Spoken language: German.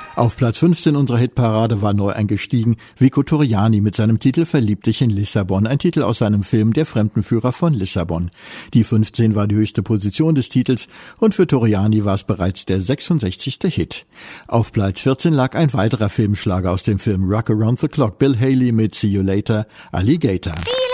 Auf Platz 15 unserer Hitparade war neu eingestiegen Vico Torriani mit seinem Titel Verlieb dich in Lissabon, ein Titel aus seinem Film Der Fremdenführer von Lissabon. Die 15 war die höchste Position des Titels und für Torriani war es bereits der 66. Hit. Auf Platz 14 lag ein weiterer Filmschlager aus dem Film Rock Around the Clock, Bill Haley mit See You Later, Alligator.